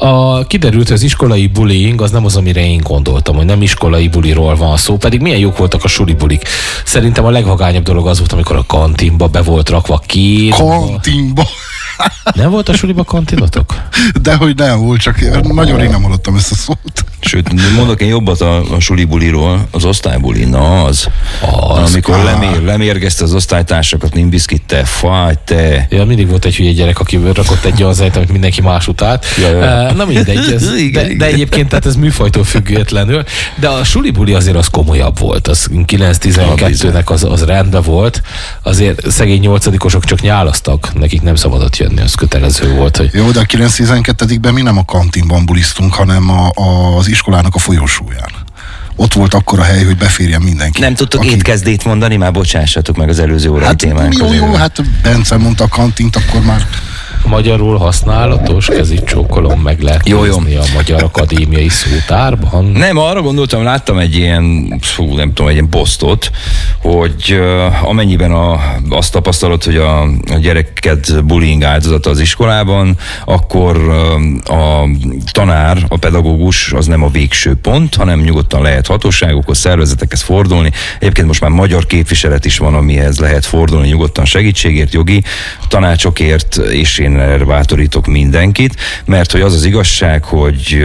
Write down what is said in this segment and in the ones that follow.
Kiderült, hogy az iskolai bullying az nem az, amire én gondoltam, hogy nem iskolai buliról van szó, pedig milyen jók voltak a suli bulik. Szerintem a legvagányabb dolog az volt, amikor a kantinba be volt rakva két. Kantinba? Nem volt a suliba kantinotok? Dehogy nem volt, csak nagyon rég nem hallottam ezt a szót. Sőt, mondok én jobbat a suli buliról, az osztálybuli, na az amikor lemérgezte az osztálytársakat, Nimbiszkitte, fáj, te. Ja, mindig volt egy hülye gyerek, aki rakott egy olyan zajt, amit mindenki más utált. Na mindegy, de egyébként tehát ez műfajtól függetlenül, de a suli buli azért az komolyabb volt, az 9-12-nek az rendben volt, azért szegény 8-osok csak nyálasztak, nekik nem szabadott jönni, az kötelező volt. Hogy... Jó, de a 9-12-ben mi nem a kantinban bulisztunk, hanem az iskolának a folyosóján. Ott volt akkor a hely, hogy beférjen mindenki. Nem tudtok étkezdét mondani? Már bocsássatok meg az előző órai témánk. Jó, hát Bence mondta a kantint, akkor már... Magyarul használatos, kezit csókolom, meg lehet nézni a Magyar Akadémiai Szótárban. Nem, arra gondoltam, láttam egy ilyen, egy ilyen posztot, hogy amennyiben azt tapasztalod, hogy a gyereket bullying áldozata az iskolában, akkor a tanár, a pedagógus az nem a végső pont, hanem nyugodtan lehet hatóságokhoz, szervezetekhez fordulni. Egyébként most már magyar képviselet is van, amihez lehet fordulni nyugodtan segítségért, jogi tanácsokért, és én erre bátorítok mindenkit, mert hogy az az igazság, hogy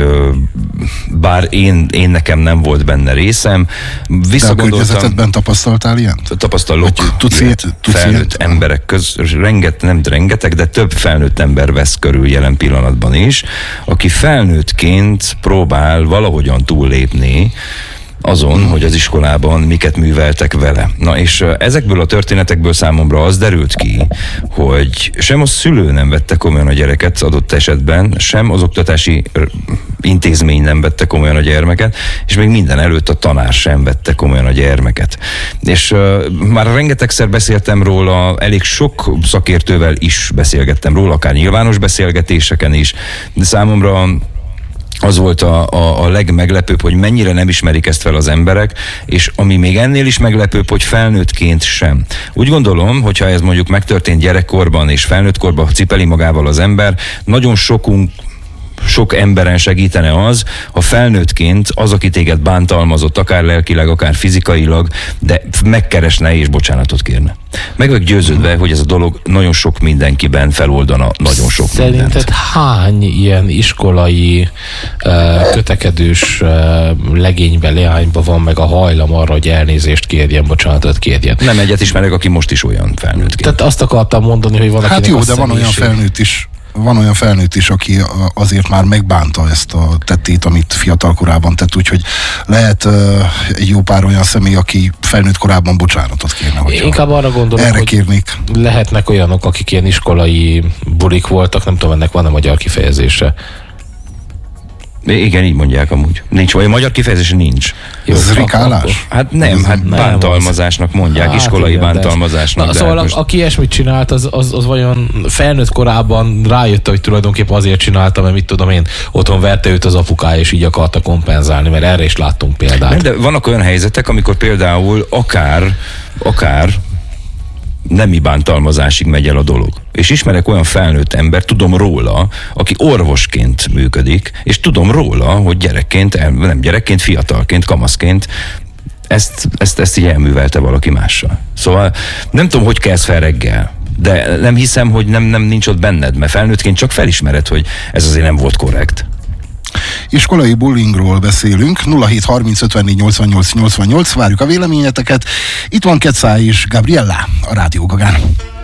bár én nekem nem volt benne részem, visszagondoltam... De a környezetedben tapasztaltál ilyen? Tapasztalok felnőtt emberek nem rengeteg, de több felnőtt ember vesz körül jelen pillanatban is, aki felnőttként próbál valahogyan túllépni azon, hogy az iskolában miket műveltek vele. Na és ezekből a történetekből számomra az derült ki, hogy sem a szülő nem vette komolyan a gyereket adott esetben, sem az oktatási intézmény nem vette komolyan a gyermeket, és még minden előtt a tanár sem vette komolyan a gyermeket. És már rengetegszer beszéltem róla, elég sok szakértővel is beszélgettem róla, akár nyilvános beszélgetéseken is, de számomra az volt a legmeglepőbb, hogy mennyire nem ismerik ezt fel az emberek, és ami még ennél is meglepőbb, hogy felnőttként sem. Úgy gondolom, hogyha ez mondjuk megtörtént gyerekkorban és felnőttkorban cipeli magával az ember, nagyon sok emberen segítene az, ha felnőttként az, aki téged bántalmazott, akár lelkileg, akár fizikailag, de megkeresne és bocsánatot kérne. Meg vagyok győződve, hogy ez a dolog nagyon sok mindenkiben feloldana nagyon sok mindent. Szerinted hány ilyen iskolai kötekedős legényben, leányban van meg a hajlam arra, hogy elnézést kérjen, bocsánatot kérjen? Nem egyet ismerek, aki most is olyan felnőttként. Tehát azt akartam mondani, hogy van akinek hát jó, de van olyan felnőtt is, aki azért már megbánta ezt a tettét, amit fiatal korában tett, úgyhogy lehet egy jó pár olyan személy, aki felnőtt korában bocsánatot kérne. Inkább arra gondolom, erre hogy kérnék. Lehetnek olyanok, akik ilyen iskolai bulik voltak, nem tudom, ennek van-e magyar kifejezése. Igen, így mondják amúgy. Nincs, vagy a magyar kifejezés nincs. Ez rikálás? Hát nem, bántalmazásnak mondják, iskolai bántalmazásnak. Na, szóval most... aki ilyesmit csinált, az vajon felnőtt korában rájött, hogy tulajdonképpen azért csinálta, mert mit tudom én, otthon verte őt az apukája, és így akarta kompenzálni, mert erre is láttunk példát. Nem, de vannak olyan helyzetek, amikor például akár nemi bántalmazásig megy el a dolog. És ismerek olyan felnőtt ember, tudom róla, aki orvosként működik, és tudom róla, hogy gyerekként, fiatalként, kamaszként ezt így elművelte valaki mással. Szóval nem tudom, hogy kezd fel reggel, de nem hiszem, hogy nem nincs ott benned, mert felnőttként csak felismered, hogy ez azért nem volt korrekt. Iskolai bullyingról beszélünk, 0730 54 88 88, várjuk a véleményeteket. Itt van Kecály és Gabriella a Rádió Gagán.